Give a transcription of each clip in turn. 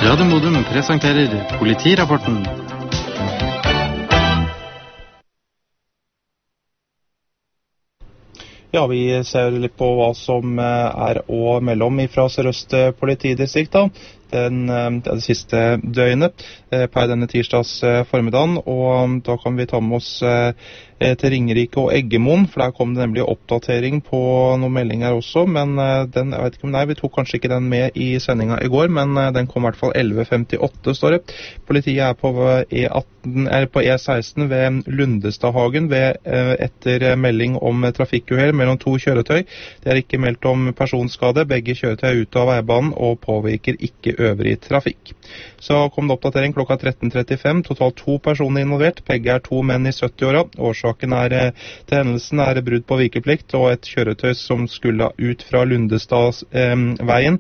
Radio Modum presenterer Politirapporten. Ja, vi ser litt på hva som å melde om fra Sør-Øst politidistrikt det siste døgnet per denne tirsdags formiddagen, og da kan vi ta med oss til Ringerike og Eggemoen, for der kom det nemlig oppdatering på noen meldinger også, men den, jeg vet ikke om vi tok kanskje ikke den med i sendinga i går, men den kom i hvert fall 11:58 står det. Politiet på E16 ved Lundestadhagen etter melding om trafikkuhell mellom to kjøretøy. Det ikke meldt om personskade, begge kjøretøy ute av veibanen og påvirker ikke øvrig trafikk. Så kom det oppdatering klokka 13:35, totalt 2 personer involvert, begge 2 menn i 70-åra. Årsaken til hendelsen brudd på vikeplikt, og et kjøretøy som skulle ut fra Lundestadsveien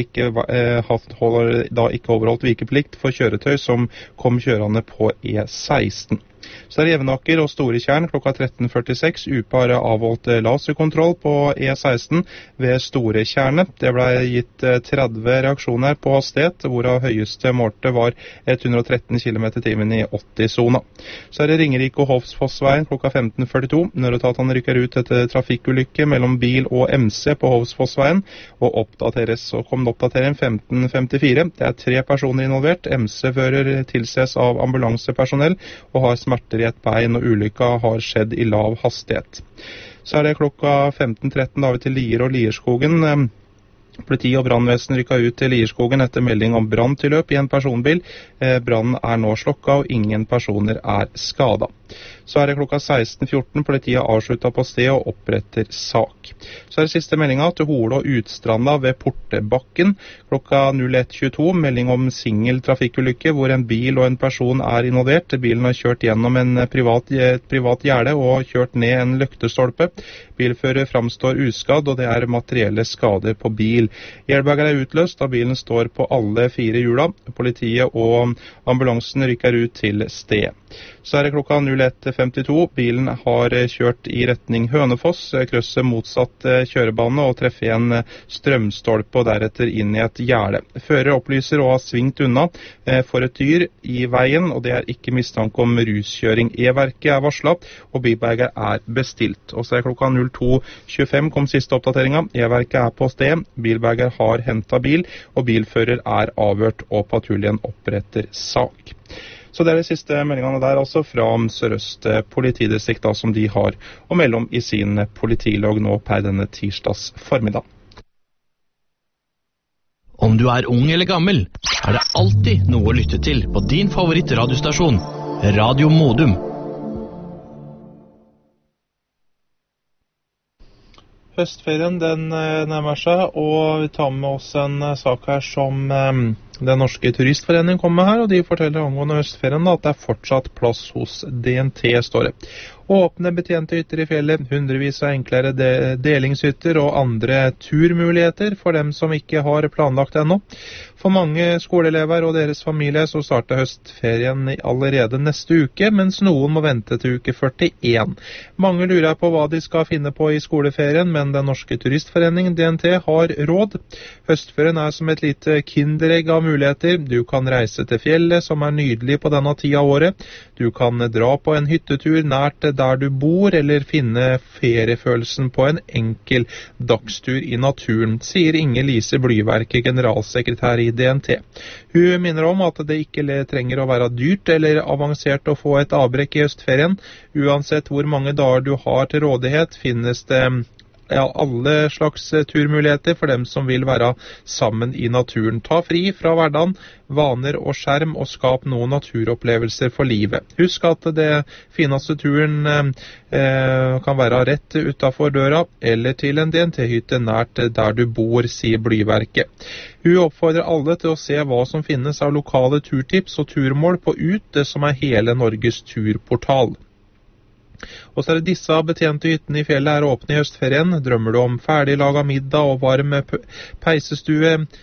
holder da ikke overholdt vikeplikt for kjøretøy som kom kjørende på E16. Så Jevnaker og Storetjern klokka 13:46. UP har avholdt laserkontroll på E16 ved Storetjernet. Det ble gitt 30 reaksjoner på hastighet, hvorav høyeste målte var 113 km/t i 80-sona. Så Ringerike og Hovsfossveien klokka 15:42. Nødetatene rykker ut etter trafikkulykke mellom bil og MC på Hovsfossveien, og oppdateres. Så kom det oppdatering 15:54. Det 3 personer involvert. MC-fører tilses av ambulansepersonell og har smerter i et bein, og ulykka har skjedd i lav hastighet. Så det klokka 15:13 da vi til Lier og Lierskogen. Politi og brannvesen rykka ut til Lierskogen etter melding om branntilløp i en personbil. Brannen nå slokka, og ingen personer skadet. Så det klokka 16:14. Politiet avsluttet på sted og oppretter sak. Så det siste meldinga til Hole og Utstranda ved Portebakken. Klokka 01:22. Melding om singel trafikkulykke hvor en bil og en person involvert. Bilen har kjørt gjennom et privat gjerde og kjørt ned en løktestolpe. Bilfører framstår uskadd, og det materielle skader på bil. Hjelpegger utløst, da bilen står på alle 4 hjula. Politiet og ambulansen rykker ut til sted. Så det klokka 01:52. Bilen har kjørt i retning Hønefoss, krysser motsatt kjørebane og treffer en strømstolpe og deretter inn i et gjerde. Fører opplyser å ha svingt unna for et dyr i veien, og det ikke mistanke om ruskjøring. E-verket varslet, og bilberger bestilt. Og så klokka 02:25 kom siste oppdateringa. E-verket på sted, bilberger har hentet bil, og bilfører avhørt, og patruljen oppretter sak. Så det de siste meldingene der, altså fra Sør-Øst politidistrikt, som de har å melde om i sin politilog nå per denne tirsdags formiddag. Om du ung eller gammel, det alltid noe å lytte til på din favorittradiostasjon, Radio Modum. Høstferien den nærmer seg, og vi tar med oss en sak her som Den norske turistforening kommer her, og de forteller angående høstferien at det fortsatt plass hos DNT, står det. Åpne betjente hytter i fjellet, hundrevis av enklere delingshytter og andre turmuligheter for dem som ikke har planlagt ennå. For mange skoleelever og deres familie så starter høstferien allerede neste uke, mens noen må vente til uke 41. Mange lurer på hva de skal finne på i skoleferien, men Den norske turistforening, DNT, har råd. Høstferien som et lite kinderegg av muligheter. Du kan reise til fjellet, som nydelig på denne tida av året. Du kan dra på en hyttetur nært der du bor, eller finne feriefølelsen på en enkel dagstur i naturen, sier Inger Lise Blyverke, generalsekretær i DNT. Hun minner om at det ikke trenger å være dyrt eller avansert å få et avbrekk i høstferien. Uansett hvor mange dager du har til rådighet, finnes det alle slags turmuligheter for dem som vil være sammen i naturen. Ta fri fra hverdagen, vaner og skjerm, og skap noen naturopplevelser for livet. Husk at det fineste turen kan være rett utenfor døra, eller til en DNT-hytte nært der du bor, sier Blyverket. Hun oppfordrer alle til å se hva som finnes av lokale turtips og turmål på UT, som hele Norges turportal. Og så det disse betjente hyttene i fjellet åpne i høstferien. Drømmer du om ferdiglaget middag og varm peisestue,